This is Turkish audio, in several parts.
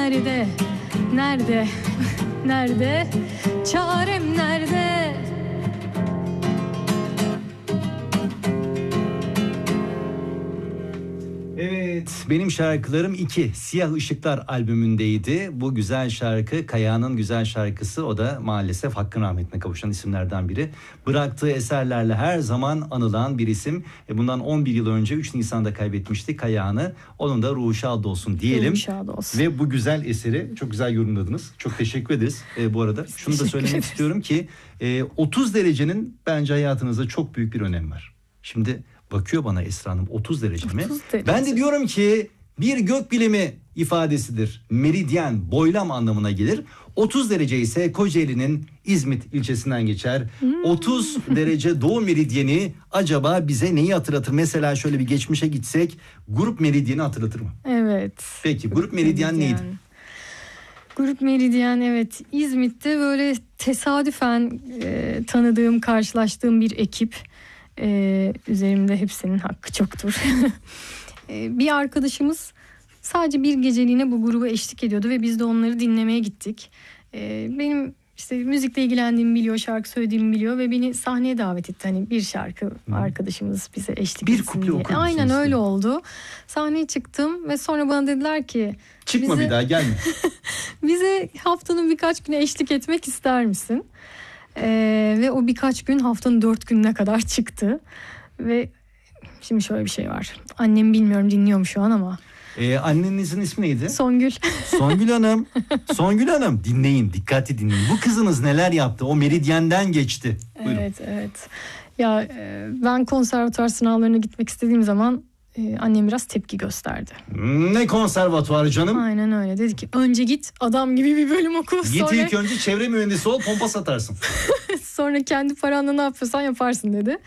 nerede? Nerede? Nerede? Çarem nerede? Evet, benim şarkılarım 2 Siyah Işıklar albümündeydi. Bu güzel şarkı Kaya'nın güzel şarkısı, o da maalesef hakkın rahmetine kavuşan isimlerden biri. Bıraktığı eserlerle her zaman anılan bir isim. Bundan 11 yıl önce 3 Nisan'da kaybetmiştik Kaya'nı. Onun da ruhu şad olsun diyelim. Ruhu şad olsun. Ve bu güzel eseri çok güzel yorumladınız. Çok teşekkür ederiz. Bu arada şunu da söylemek istiyorum ki 30 derecenin bence hayatınızda çok büyük bir önemi var. Şimdi bakıyor bana Esra Hanım 30 derece mi? 30 derece. Ben de diyorum ki bir gökbilimi ifadesidir. Meridyen, boylam anlamına gelir. 30 derece ise Kocaeli'nin İzmit ilçesinden geçer. 30 derece doğu meridyeni acaba bize neyi hatırlatır? Mesela şöyle bir geçmişe gitsek, grup meridyeni hatırlatır mı? Evet. Peki grup meridyen neydi? Grup Meridyen, evet, İzmit'te böyle tesadüfen tanıdığım, karşılaştığım bir ekip. Üzerimde hepsinin hakkı çoktur. Bir arkadaşımız sadece bir geceliğine bu gruba eşlik ediyordu ve biz de onları dinlemeye gittik. Benim işte müzikle ilgilendiğimi biliyor, şarkı söylediğimi biliyor ve beni sahneye davet etti. Hani bir şarkı arkadaşımız bize eşlik etsin diye. Aynen öyle oldu. Sahneye çıktım ve sonra bana dediler ki çıkma bir daha gelme. Bize haftanın birkaç güne eşlik etmek ister misin? Ve o birkaç gün haftanın 4 gününe kadar çıktı. Ve şimdi şöyle bir şey var. Annem bilmiyorum dinliyor mu şu an ama. Annenizin ismi neydi? Songül. Songül Hanım. Songül Hanım dinleyin, dikkatli dinleyin. Bu kızınız neler yaptı? O meridyenden geçti. Buyurun. Evet. Ya ben konservatuvar sınavlarına gitmek istediğim zaman annem biraz tepki gösterdi. Ne konservatuvarı canım? Aynen öyle. Dedi ki önce git adam gibi bir bölüm oku. Git ilk önce çevre mühendisi ol, pompa satarsın. Sonra kendi paranla ne yapıyorsan yaparsın dedi.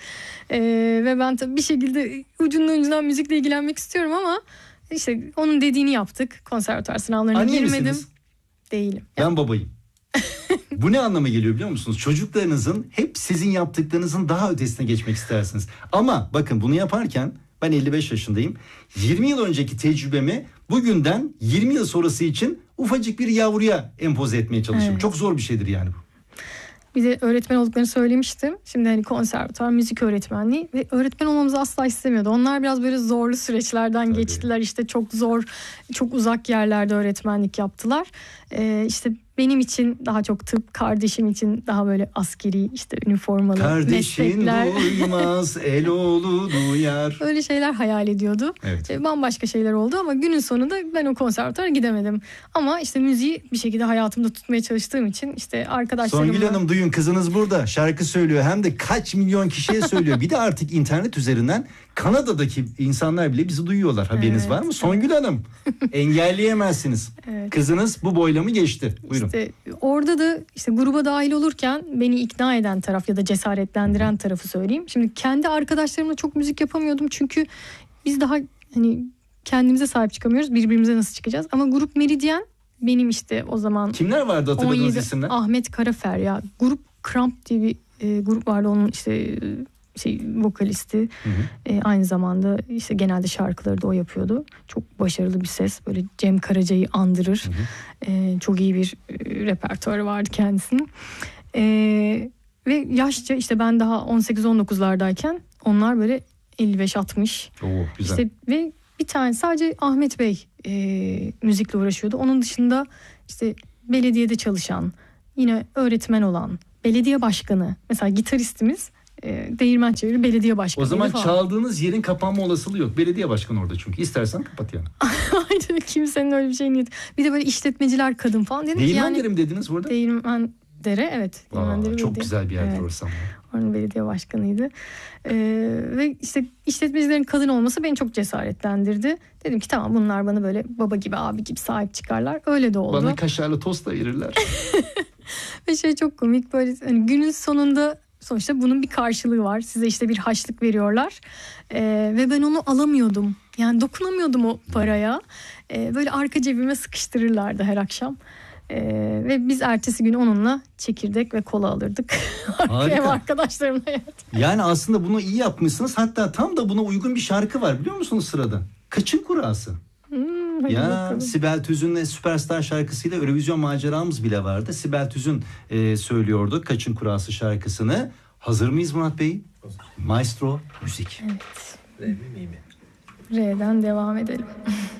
Ve ben tabii bir şekilde ucundan müzikle ilgilenmek istiyorum ama işte onun dediğini yaptık. Konservatuvar sınavlarına Anne girmedim. misiniz? Değilim. Ben babayım. Bu ne anlama geliyor biliyor musunuz? Çocuklarınızın hep sizin yaptıklarınızın daha ötesine geçmek istersiniz. Ama bakın bunu yaparken ben 55 yaşındayım. 20 yıl önceki tecrübemi bugünden 20 yıl sonrası için ufacık bir yavruya empoze etmeye çalışıyorum. Evet. Çok zor bir şeydir yani bu. Bir de öğretmen olduklarını söylemiştim. Şimdi hani konservatuvar, müzik öğretmenliği ve öğretmen olmamızı asla istemiyordu. Onlar biraz böyle zorlu süreçlerden geçtiler. İşte çok zor, çok uzak yerlerde öğretmenlik yaptılar. İşte benim için daha çok tıp, kardeşim için daha böyle askeri işte üniformalı kardeşin meslekler. duymaz, el oğlu duyar. Öyle şeyler hayal ediyordu. Evet. Bambaşka şeyler oldu ama günün sonunda ben o konservatuvara gidemedim. Ama işte müziği bir şekilde hayatımda tutmaya çalıştığım için işte arkadaşlarımla... Songül Hanım duyun, kızınız burada şarkı söylüyor, hem de kaç milyon kişiye söylüyor. Bir de artık internet üzerinden Kanada'daki insanlar bile bizi duyuyorlar. Haberiniz var mı? Songül Hanım engelleyemezsiniz. Evet. Kızınız bu boylamı geçti. Buyurun. İşte orada da işte gruba dahil olurken beni ikna eden taraf ya da cesaretlendiren tarafı söyleyeyim. Şimdi kendi arkadaşlarımla çok müzik yapamıyordum çünkü biz daha hani kendimize sahip çıkamıyoruz. Birbirimize nasıl çıkacağız? Ama grup Meridyen benim işte o zaman... Kimler vardı hatırladığınız 17 isimler? Ahmet Karafer ya. Grup Kramp diye bir grup vardı, onun işte vokalisti. Aynı zamanda işte genelde şarkıları da o yapıyordu. Çok başarılı bir ses. Böyle Cem Karaca'yı andırır. Çok iyi bir repertuarı vardı kendisinin. Ve yaşça işte ben daha 18-19'lardayken onlar böyle 55-60. Oo, güzel. İşte ve bir tane sadece Ahmet Bey müzikle uğraşıyordu. Onun dışında işte belediyede çalışan, yine öğretmen olan, belediye başkanı, mesela gitaristimiz Değirmençeviri belediye başkanı. O zaman falan. çaldığınız yerin kapanma olasılığı yok. Belediye başkanı orada çünkü. İstersen kapat yani. Aynen, kimsenin öyle bir şey niyeti. Bir de böyle işletmeciler kadın falan. Dedim Değirmendere mi dediniz burada? Değirmendere, evet. Değirmendere Çok belediye. güzel bir yerdir Evet. orası ama. Oranın belediye başkanıydı. Ve işte işletmecilerin kadın olması beni çok cesaretlendirdi. Dedim ki tamam, bunlar bana böyle baba gibi, abi gibi sahip çıkarlar. Öyle de oldu. Bana kaşarlı tost da verirler. Ve çok komik, böyle hani günün sonunda sonuçta bunun bir karşılığı var. Size işte bir harçlık veriyorlar. Ve ben onu alamıyordum. Yani dokunamıyordum o paraya. Böyle arka cebime sıkıştırırlardı her akşam. Ve biz ertesi gün onunla çekirdek ve kola alırdık. Ev arkadaşlarımla yerdik. Yani aslında bunu iyi yapmışsınız. Hatta tam da buna uygun bir şarkı var, biliyor musunuz sırada? Kaçın kurası. Hadi Ya bakalım. Sibel Tüzün'le Süperstar şarkısıyla Eurovision maceramız bile vardı. Sibel Tüzün söylüyordu Kaçın Kurası şarkısını. Hazır mıyız Murat Bey? Hazır. Maestro müzik. Evet. Re mi mi mi? R'den devam edelim.